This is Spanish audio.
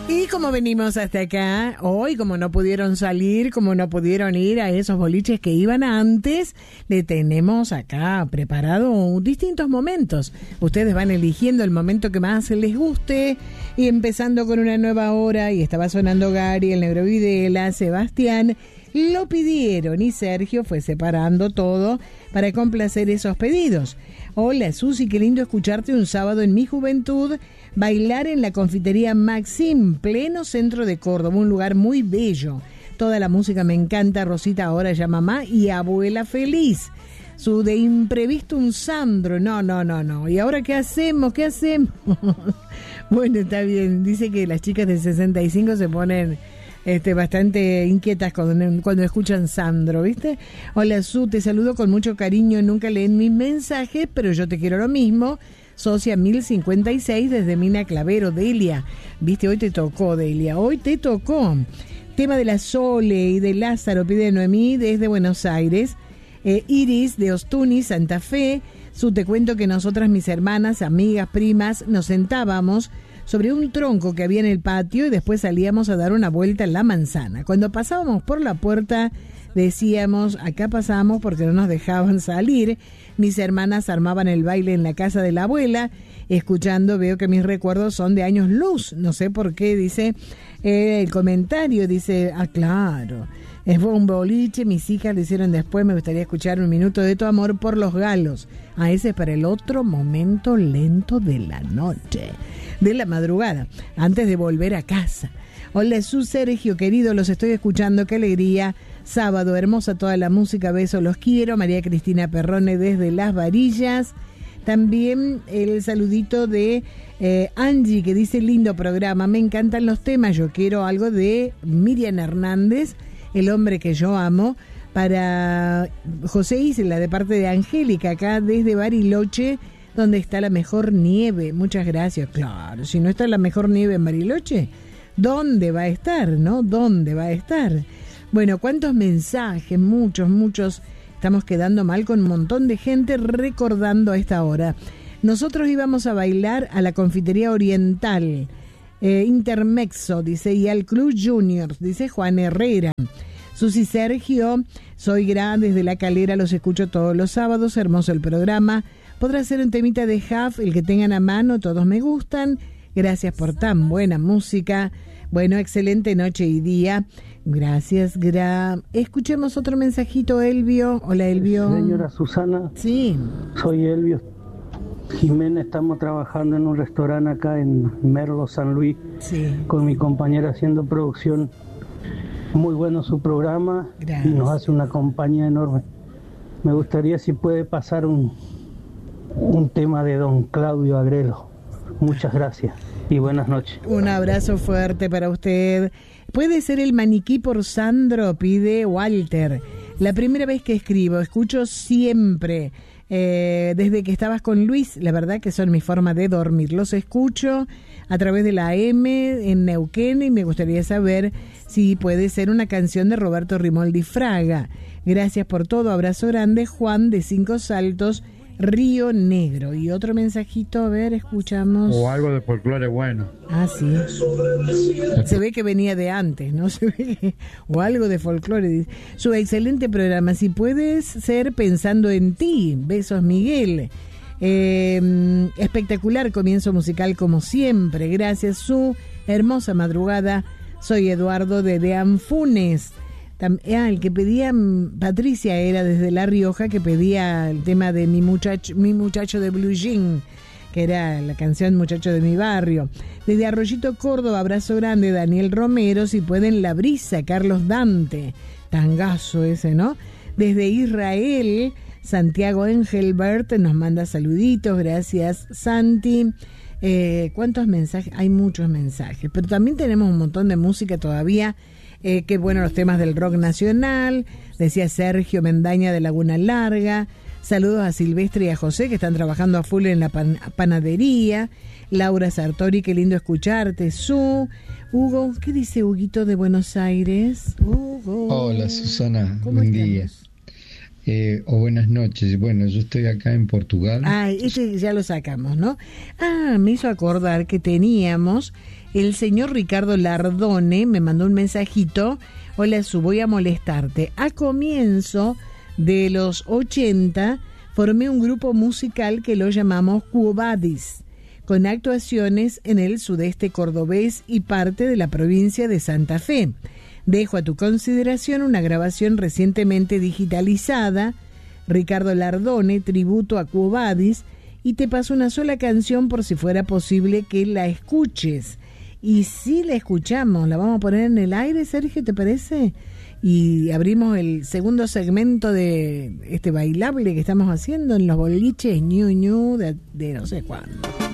Y como venimos hasta acá, hoy como no pudieron salir, como no pudieron ir a esos boliches que iban antes, le tenemos acá preparado distintos momentos. Ustedes van eligiendo el momento que más les guste y empezando con una nueva hora, y estaba sonando Gary, el Negro Videla, Sebastián, lo pidieron y Sergio fue separando todo para complacer esos pedidos. Hola Susi, qué lindo escucharte un sábado en mi juventud, bailar en la confitería Maxim, pleno centro de Córdoba, un lugar muy bello. Toda la música me encanta, Rosita ahora ya mamá y abuela feliz. Su de imprevisto un Sandro, no. ¿Y ahora qué hacemos? Bueno, está bien, dice que las chicas de 65 se ponen bastante inquietas cuando escuchan Sandro, ¿viste? Hola Su, te saludo con mucho cariño, nunca leen mis mensajes, pero yo te quiero lo mismo. Socia 1056 desde Mina Clavero, Delia. Viste, hoy te tocó, Delia, hoy te tocó. Tema de la Sole y de Lázaro, pide Noemí desde Buenos Aires. Iris de Ostuni, Santa Fe. Su, te cuento que nosotras, mis hermanas, amigas, primas, nos sentábamos sobre un tronco que había en el patio y después salíamos a dar una vuelta en la manzana. Cuando pasábamos por la puerta decíamos, acá pasamos porque no nos dejaban salir. Mis hermanas armaban el baile en la casa de la abuela. Escuchando veo que mis recuerdos son de años luz. No sé por qué, dice el comentario. Dice, claro, fue un boliche, mis hijas lo hicieron después. Me gustaría escuchar Un minuto de tu amor por los galos. Ese es para el otro momento lento de la noche, de la madrugada, antes de volver a casa. Hola, su Sergio, querido, los estoy escuchando, qué alegría. Sábado, hermosa toda la música, beso, los quiero. María Cristina Perrone desde Las Varillas. También el saludito de Angie, que dice, lindo programa, me encantan los temas, yo quiero algo de Miriam Hernández, El hombre que yo amo, para José Isla, de parte de Angélica, acá desde Bariloche, donde está la mejor nieve. Muchas gracias. Claro, si no está la mejor nieve en Bariloche, ¿dónde va a estar, no? ¿Dónde va a estar? Bueno, cuántos mensajes, muchos. Estamos quedando mal con un montón de gente recordando a esta hora. Nosotros íbamos a bailar a la confitería Oriental, Intermexo, dice, y al Club Juniors, dice Juan Herrera. Susi, Sergio, soy Gran desde La Calera, los escucho todos los sábados, hermoso el programa. Podrá ser un temita de Huff, el que tengan a mano, todos me gustan. Gracias por tan buena música. Bueno, excelente noche y día. Gracias, Escuchemos otro mensajito, Elvio. Hola, Elvio. Señora Susana. Sí. Soy Elvio Jiménez, estamos trabajando en un restaurante acá en Merlo, San Luis. Sí. Con mi compañera haciendo producción. Muy bueno su programa. Gracias. Y nos hace una compañía enorme. Me gustaría si puede pasar un tema de don Claudio Agrelo. Muchas gracias y buenas noches. Un abrazo fuerte para usted. Puede ser el maniquí por Sandro, pide Walter. La primera vez que escribo, escucho siempre, desde que estabas con Luis, la verdad que son mi forma de dormir. Los escucho a través de la AM en Neuquén y me gustaría saber si puede ser una canción de Roberto Rimoldi Fraga. Gracias por todo, abrazo grande, Juan de Cinco Saltos, Río Negro. Y otro mensajito, a ver, escuchamos. O algo de folclore bueno. Sí. Se ve que venía de antes, ¿no? O algo de folclore. Su excelente programa. Si puedes ser Pensando en ti. Besos, Miguel. Espectacular comienzo musical como siempre. Gracias, su hermosa madrugada. Soy Eduardo de Anfunes. El que pedía Patricia era desde La Rioja, que pedía el tema de mi muchacho de Blue Jean, que era la canción Muchacho de mi barrio. Desde Arroyito, Córdoba, abrazo grande, Daniel Romero, si pueden La Brisa, Carlos Dante, tangazo ese, ¿no? Desde Israel, Santiago Engelbert nos manda saluditos, gracias Santi. ¿Cuántos mensajes? Hay muchos mensajes, pero también tenemos un montón de música todavía. Qué bueno los temas del rock nacional, decía Sergio Mendaña de Laguna Larga. Saludos a Silvestre y a José, que están trabajando a full en la panadería. Laura Sartori, qué lindo escucharte. Hugo, ¿qué dice Huguito de Buenos Aires? Hugo. Hola Susana, ¿Cómo buen día. o buenas noches. Bueno, yo estoy acá en Portugal. Ah, ese ya lo sacamos, ¿no? Ah, me hizo acordar que teníamos el señor Ricardo Lardone, me mandó un mensajito. Hola, voy a molestarte. A comienzo de los 80 formé un grupo musical que lo llamamos Quo Vadis, con actuaciones en el sudeste cordobés y parte de la provincia de Santa Fe. Dejo a tu consideración una grabación recientemente digitalizada, Ricardo Lardone, tributo a Quo Vadis, y te paso una sola canción por si fuera posible que la escuches. Y si la escuchamos, la vamos a poner en el aire, Sergio, ¿te parece? Y abrimos el segundo segmento de este bailable que estamos haciendo en los boliches ñu de no sé cuándo.